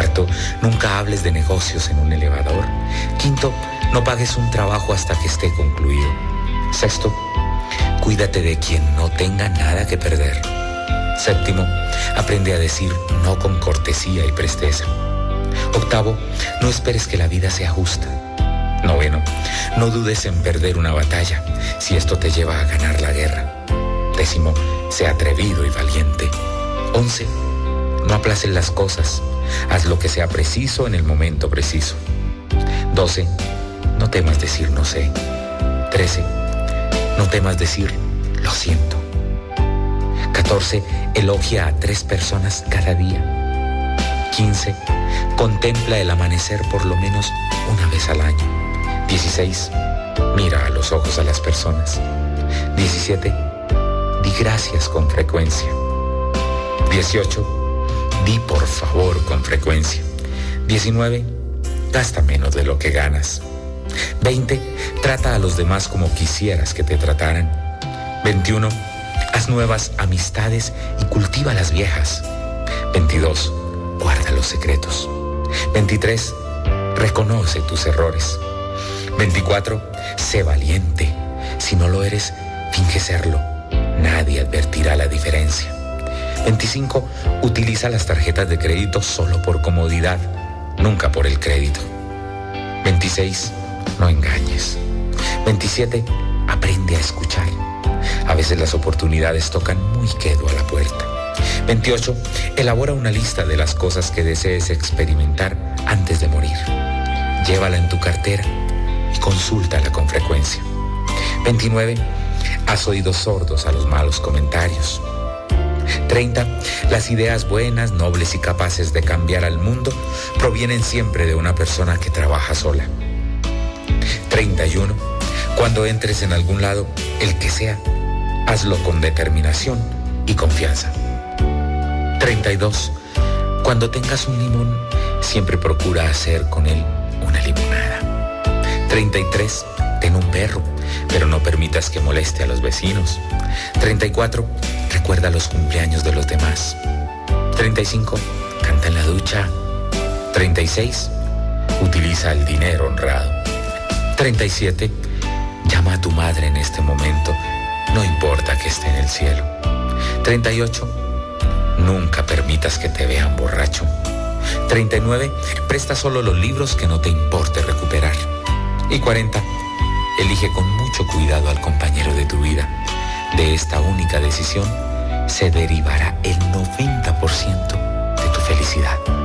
Cuarto, nunca hables de negocios en un elevador. Quinto, no pagues un trabajo hasta que esté concluido. Sexto, cuídate de quien no tenga nada que perder. Séptimo, aprende a decir no con cortesía y presteza. Octavo, no esperes que la vida sea justa. Noveno, no dudes en perder una batalla si esto te lleva a ganar la guerra. Décimo, sé atrevido y valiente. 11, no aplaces las cosas. Haz lo que sea preciso en el momento preciso. 12, no temas decir no sé. 13, no temas decir lo siento. 14, elogia a 3 personas cada día. 15, contempla el amanecer por lo menos una vez al año. 16, mira a los ojos a las personas. 17, di gracias con frecuencia. 18, di por favor con frecuencia. 19, gasta menos de lo que ganas. 20, trata a los demás como quisieras que te trataran. 21, haz nuevas amistades y cultiva las viejas. 22, guarda los secretos. 23, reconoce tus errores. 24, sé valiente. Si no lo eres, finge serlo. Nadie advertirá la diferencia. 25, utiliza las tarjetas de crédito solo por comodidad, nunca por el crédito. 26, no engañes. 27, aprende a escuchar. A veces las oportunidades tocan muy quedo a la puerta. 28, elabora una lista de las cosas que desees experimentar antes de morir. Llévala en tu cartera y consúltala con frecuencia. 29, haz oídos sordos a los malos comentarios. 30, las ideas buenas, nobles y capaces de cambiar al mundo provienen siempre de una persona que trabaja sola. 31, cuando entres en algún lado, el que sea, hazlo con determinación y confianza. 32, cuando tengas un limón, siempre procura hacer con él una limonada. 33, ten un perro, pero no permitas que moleste a los vecinos. 34, recuerda los cumpleaños de los demás. 35, canta en la ducha. 36, utiliza el dinero honrado. 37, llama a tu madre en este momento, no importa que esté en el cielo. 38, nunca permitas que te vean borracho. 39, presta solo los libros que no te importe recuperar. Y 40, elige con mucho cuidado al compañero de tu vida. De esta única decisión se derivará el 90% de tu felicidad.